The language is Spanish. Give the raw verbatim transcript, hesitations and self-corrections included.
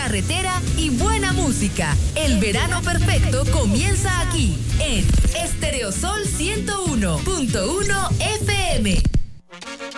carretera y buena música. El verano perfecto comienza aquí, en Estereosol ciento uno punto uno F M.